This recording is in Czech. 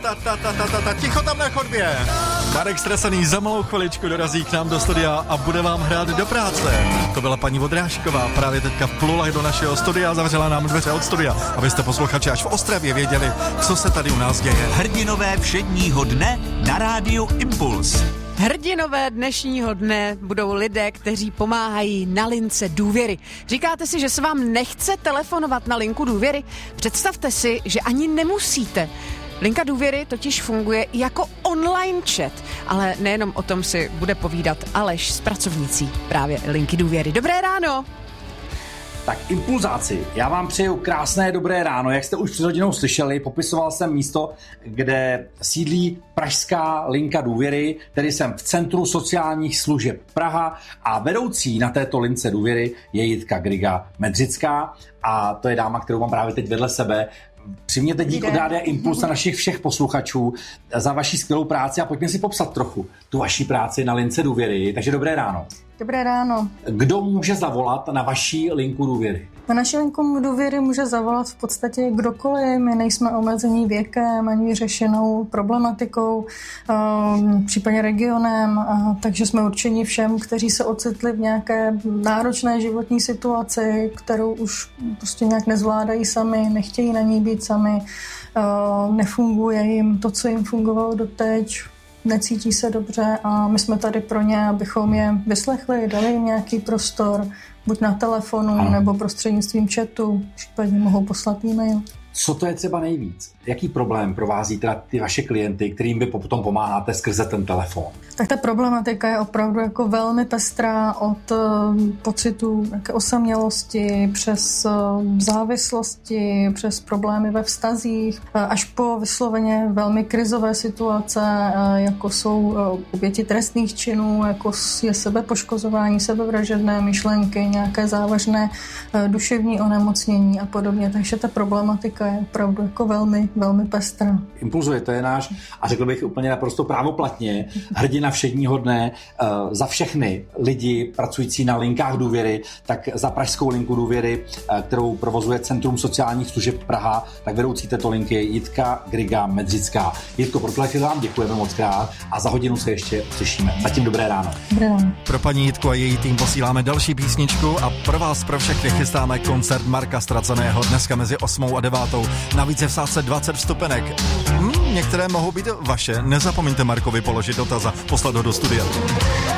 Ticho tam na chodbě. Marek Stresaný za malou chviličku dorazí k nám do studia a bude vám hrát do práce. To byla paní Vodrážková, právě teďka vplula do našeho studia a zavřela nám dveře od studia, abyste posluchači až v Ostravě věděli, co se tady u nás děje. Hrdinové všedního dne na rádiu Impuls. Hrdinové dnešního dne budou lidé, kteří pomáhají na lince důvěry. Říkáte si, že se vám nechce telefonovat na linku důvěry? Představte si, že ani nemusíte. Linka důvěry totiž funguje jako online chat, ale nejenom o tom si bude povídat Aleš s pracovnicí právě linky důvěry. Dobré ráno! Tak impulzáci, já vám přeju krásné dobré ráno. Jak jste už před hodinou slyšeli, popisoval jsem místo, kde sídlí pražská linka důvěry, tedy jsem v Centru sociálních služeb Praha a vedoucí na této lince důvěry je Jitka Griga-Medřická a to je dáma, kterou mám právě teď vedle sebe. Přijměte dík od Rádia Impuls a našich všech posluchačů za vaši skvělou práci a pojďme si popsat trochu tu vaši práci na lince důvěry. Takže dobré ráno. Dobré ráno. Kdo může zavolat na vaši linku důvěry? Na naši linku důvěry může zavolat v podstatě kdokoliv. My nejsme omezení věkem ani vyřešenou problematikou, případně regionem, takže jsme určeni všem, kteří se ocitli v nějaké náročné životní situaci, kterou už prostě nějak nezvládají sami, nechtějí na ní být sami, nefunguje jim to, co jim fungovalo doteď, necítí se dobře a my jsme tady pro ně, abychom je vyslechli, dali jim nějaký prostor, buď na telefonu, nebo prostřednictvím chatu, případně mohou poslat e-mail. Co to je třeba nejvíc? Jaký problém provází teda ty vaše klienty, kterým vy potom pomáháte skrze ten telefon? Tak ta problematika je opravdu jako velmi pestrá od pocitu osamělosti, přes závislosti, přes problémy ve vztazích, až po vysloveně velmi krizové situace, jako jsou oběti trestných činů, jako je sebepoškozování, sebevražedné myšlenky, nějaké závažné duševní onemocnění a podobně. Takže ta problematika je opravdu jako velmi pestrá. Impulzuje, to je náš, a řekl bych úplně naprosto právoplatně, hrdina všedního dne za všechny lidi pracující na linkách důvěry, tak za pražskou linku důvěry, kterou provozuje Centrum sociálních služeb Praha, tak vedoucí této linky je Jitka Griga-Medřická. Jitko, pro tohle vám děkujeme moc krát a za hodinu se ještě uslyšíme. Zatím dobré ráno. Dobré ráno. Pro paní Jitku a její tým posíláme další písničku a pro vás, pro všechny chystáme koncert Marka Straceného dneska mezi 8 a 9. Navíc je v sázce 20 vstupenek. Některé mohou být vaše. Nezapomeňte Markovi položit dotaz a poslat ho do studia.